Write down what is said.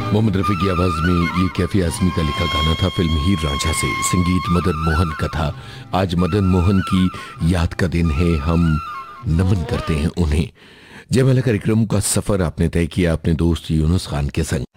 मोहम्मद रफी की आवाज में ये कैफी आजमी का लिखा गाना था फिल्म हीर रांझा से। संगीत मदन मोहन का था। आज मदन मोहन की याद का दिन है, हम नमन करते हैं उन्हें। जयमाला कार्यक्रम का सफर आपने तय किया अपने दोस्त यूनुस खान के संग।